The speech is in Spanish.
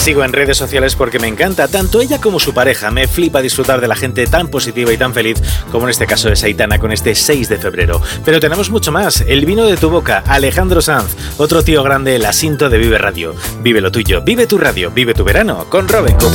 sigo en redes sociales porque me encanta, tanto ella como su pareja. Me flipa disfrutar de la gente tan positiva y tan feliz como en este caso es Aitana con este 6 de febrero. Pero tenemos mucho más. El vino de tu boca, Alejandro Sanz, otro tío grande, el Asinto de Vive Radio. Vive lo tuyo, vive tu radio, vive tu verano con Robin Cook.